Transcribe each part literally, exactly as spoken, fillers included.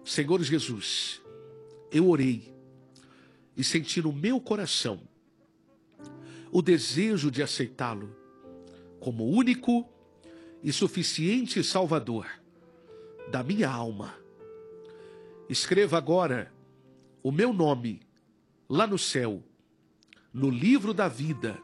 Senhor Jesus, eu orei e senti no meu coração o desejo de aceitá-lo como único e suficiente Salvador da minha alma. Escreva agora o meu nome lá no céu, no livro da vida,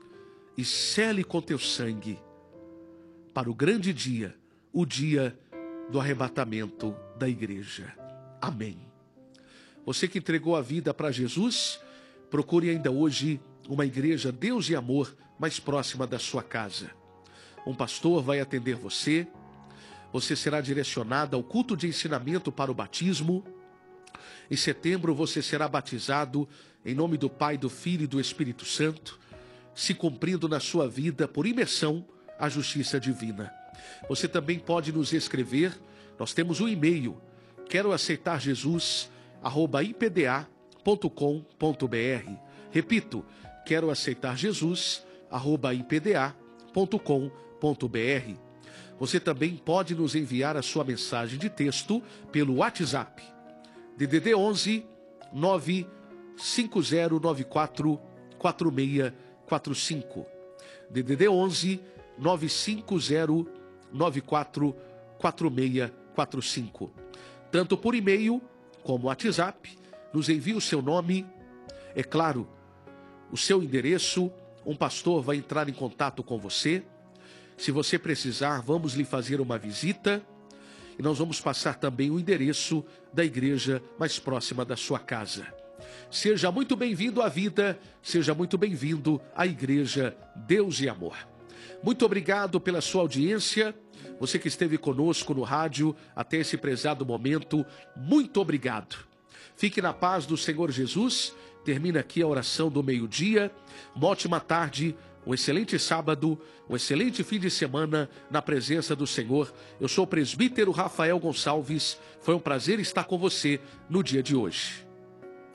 e sele com teu sangue para o grande dia, o dia do arrebatamento da igreja. Amém. Você que entregou a vida para Jesus, procure ainda hoje uma igreja Deus e Amor mais próxima da sua casa. Um pastor vai atender você, você será direcionado ao culto de ensinamento para o batismo. Em setembro você será batizado em nome do Pai, do Filho e do Espírito Santo, se cumprindo na sua vida por imersão a justiça divina. Você também pode nos escrever, nós temos um e-mail, quero aceitar Jesus, arroba i p d a ponto com ponto b r. Repito, quero aceitar Jesus, arroba i p d a ponto com ponto b r. Você também pode nos enviar a sua mensagem de texto pelo WhatsApp, D D D onze nove cinco zero nove quatro quatro seis quatro cinco, D D D onze nove cinco zero nove quatro quatro seis quatro cinco. Tanto por e-mail como WhatsApp, nos envie o seu nome, é claro, o seu endereço, um pastor vai entrar em contato com você. Se você precisar, vamos lhe fazer uma visita e nós vamos passar também o endereço da igreja mais próxima da sua casa. Seja muito bem-vindo à vida, seja muito bem-vindo à igreja Deus e Amor. Muito obrigado pela sua audiência, você que esteve conosco no rádio até esse prezado momento, muito obrigado. Fique na paz do Senhor Jesus, termina aqui a oração do meio-dia, uma ótima tarde, um excelente sábado, um excelente fim de semana na presença do Senhor. Eu sou o presbítero Rafael Gonçalves, foi um prazer estar com você no dia de hoje.